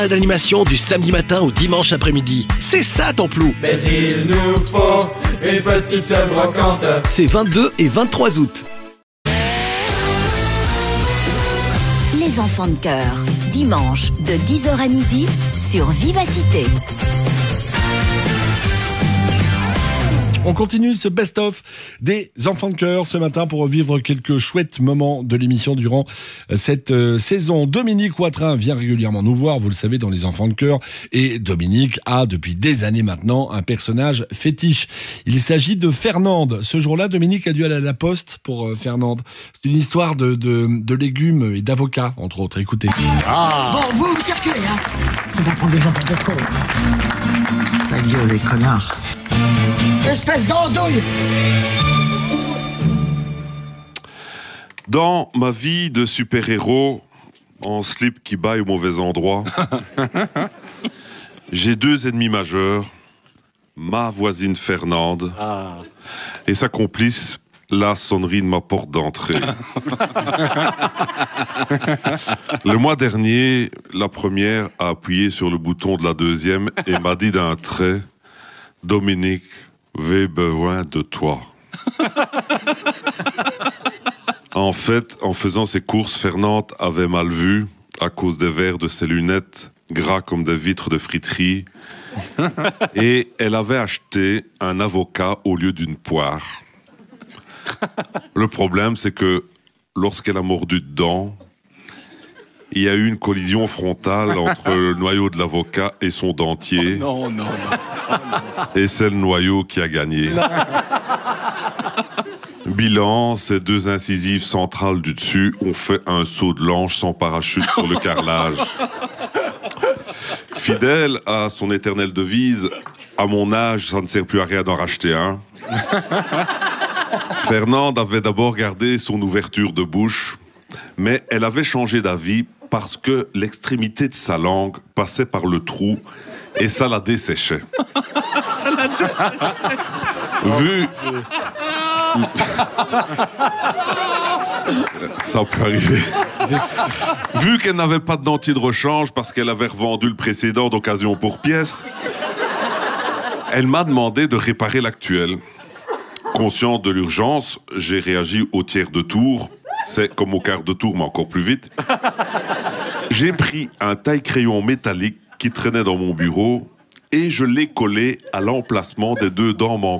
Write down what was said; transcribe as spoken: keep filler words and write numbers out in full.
D'animation du samedi matin au dimanche après-midi. C'est ça ton plou. Mais il nous faut une petite brocante. C'est vingt-deux et vingt-trois août. Les enfants de cœur, dimanche de dix heures à midi sur Vivacité. On continue ce best-of des enfants de cœur ce matin pour revivre quelques chouettes moments de l'émission durant cette euh, saison. Dominique Watrin vient régulièrement nous voir, vous le savez, dans les enfants de cœur. Et Dominique a, depuis des années maintenant, un personnage fétiche. Il s'agit de Fernande. Ce jour-là, Dominique a dû aller à la poste pour euh, Fernande. C'est une histoire de, de, de légumes et d'avocats, entre autres. Écoutez. Ah. Bon, vous, vous circulez, hein. Ça va prendre des gens pour des cons. Ta gueule, les connards. Espèce d'andouille! Dans ma vie de super-héros, en slip qui baille au mauvais endroit, j'ai deux ennemis majeurs, ma voisine Fernande ah. et sa complice, la sonnerie de ma porte d'entrée. Le mois dernier, la première a appuyé sur le bouton de la deuxième et m'a dit d'un trait: Dominique, j'ai besoin de toi. En fait, en faisant ses courses, Fernande avait mal vu à cause des verres de ses lunettes, gras comme des vitres de friterie, et elle avait acheté un avocat au lieu d'une poire. Le problème, c'est que lorsqu'elle a mordu dedans, il y a eu une collision frontale entre le noyau de l'avocat et son dentier. Oh non, non, non. Oh non. Et c'est le noyau qui a gagné. Non. Bilan, ces deux incisives centrales du dessus ont fait un saut de l'ange sans parachute sur le carrelage. Fidèle à son éternelle devise, à mon âge, ça ne sert plus à rien d'en racheter un. Fernande avait d'abord gardé son ouverture de bouche, mais elle avait changé d'avis parce que l'extrémité de sa langue passait par le trou et ça la desséchait. Ça la desséchait. Vu... Ça peut arriver. Vu qu'elle n'avait pas de dentier de rechange parce qu'elle avait revendu le précédent d'occasion pour pièce, elle m'a demandé de réparer l'actuel. Conscient de l'urgence, j'ai réagi au tiers de tour. C'est comme au quart de tour, mais encore plus vite. J'ai pris un taille-crayon métallique qui traînait dans mon bureau et je l'ai collé à l'emplacement des deux dents manquantes.